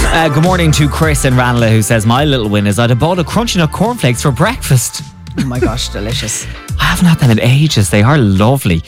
Good morning to Chris in Ranelagh, who says, my little win is I'd have bought a Crunchy Nut cornflakes for breakfast. Oh my gosh, delicious. I haven't had them in ages. They are lovely.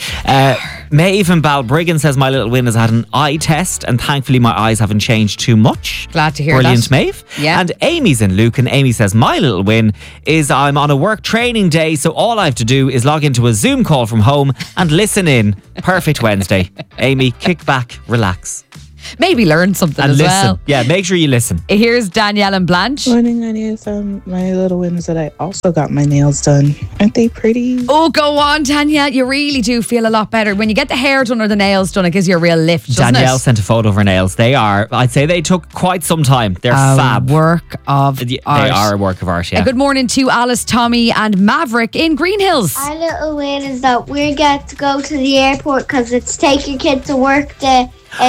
Maeve in Balbriggan says, my little win is I had an eye test and thankfully my eyes haven't changed too much. Glad to hear Brilliant, that. Maeve. Yeah. And Amy's in Lucan. Amy says, my little win is I'm on a work training day, so all I have to do is log into a Zoom call from home and listen in. Perfect Wednesday. Amy, kick back, relax. Maybe learn something And as listen. well. Yeah, make sure you listen. Here's Danielle and Blanche. Morning, Annie's. My little win is that I also got my nails done. Aren't they pretty? Oh, go on, Danielle. You really do feel a lot better. When you get the hair done or the nails done, it gives you a real lift, doesn't Danielle it? sent a photo of her nails. They are, I'd say they took quite some time. They're fab. Work of They art. are a work of art, yeah. Good morning to Alice, Tommy and Maverick in Green Hills. Our little win is that we get to go to the airport because it's take your kids to work day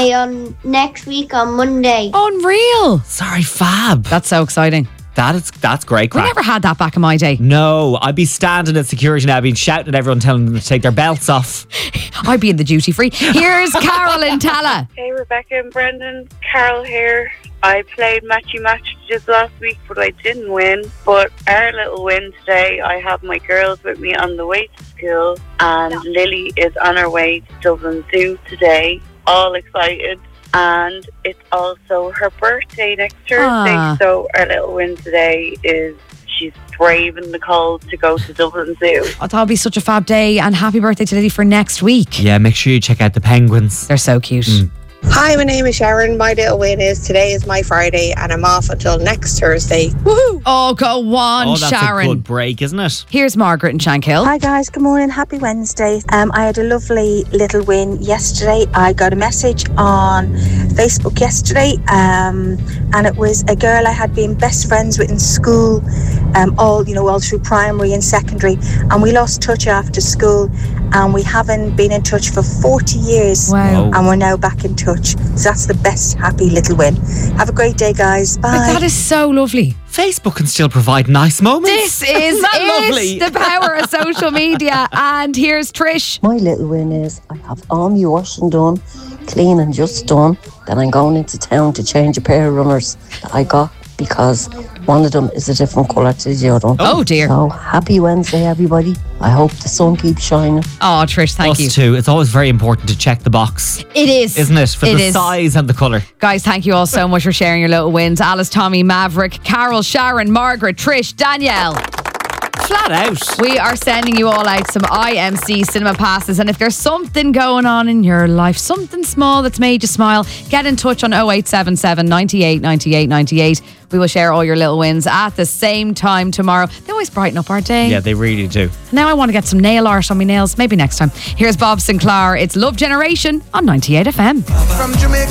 on next week on Monday. Unreal. Sorry, fab. That's so exciting. That's great We crack. never had that back in my day. No, I'd be standing at security now, being shouting at everyone, telling them to take their belts off. I'd be in the duty free. Here's Carol in Tala. Hey Rebecca and Brendan, Carol here. I played Matchy Match just last week, but I didn't win. But our little win today, I have my girls with me on the way to school, and Lily is on her way to Dublin Zoo today, all excited. And it's also her birthday next Thursday, so our little win today is she's braving the cold to go to Dublin Zoo. Oh, that'll be such a fab day, and happy birthday to Lily for next week. Yeah, make sure you check out the penguins. They're so cute. Hi, my name is Sharon. My little win is today is my Friday and I'm off until next Thursday. Woohoo! Oh, go on, Oh, that's Sharon. a good break, isn't it? Here's Margaret in Shankill. Hi guys, good morning, happy Wednesday. I had a lovely little win yesterday. I got a message on Facebook yesterday and it was a girl I had been best friends with in school, all through primary and secondary, and we lost touch after school and we haven't been in touch for 40 years. Wow. And we're now back in touch. So that's the best happy little win. Have a great day guys. Bye. That is so lovely. Facebook can still provide nice moments. This is Isn't that lovely? the power of social media. And here's Trish. My little win is I have all my washing done, clean and just done. Then I'm going into town to change a pair of runners that I got because one of them is a different colour to the other. Oh dear. So happy Wednesday, everybody. I hope the sun keeps shining. Oh, Trish, thank you. Us too. It's always very important to check the box, It is. isn't it? For It the is. size and the colour. Guys, thank you all so much for sharing your little wins. Alice, Tommy, Maverick, Carol, Sharon, Margaret, Trish, Danielle. Flat out. We are sending you all out some IMC cinema passes, and if there's something going on in your life, something small that's made you smile, get in touch on 0877 98 98 98. We will share all your little wins at the same time tomorrow. They always brighten up our day. Yeah, they really do. Now I want to get some nail art on my nails. Maybe next time. Here's Bob Sinclair. It's Love Generation on 98 FM. From Jamaica